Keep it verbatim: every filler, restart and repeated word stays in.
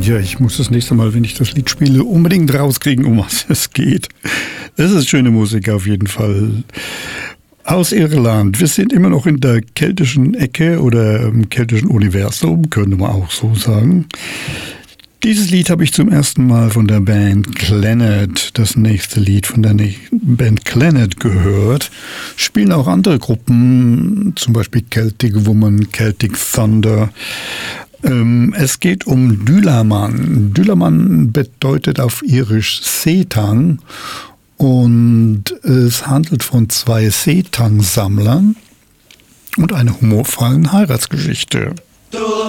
Ja, ich muss das nächste Mal, wenn ich das Lied spiele, unbedingt rauskriegen, um was es geht. Es ist schöne Musik auf jeden Fall. Aus Irland. Wir sind immer noch in der keltischen Ecke oder im keltischen Universum, könnte man auch so sagen. Dieses Lied habe ich zum ersten Mal von der Band Clannad, das nächste Lied von der Band Clannad gehört. Spielen auch andere Gruppen, zum Beispiel Celtic Woman, Celtic Thunder. Ähm, es geht um Dülaman. Dülaman bedeutet auf Irisch Seetang und es handelt von zwei Seetang-Sammlern und einer humorvollen Heiratsgeschichte.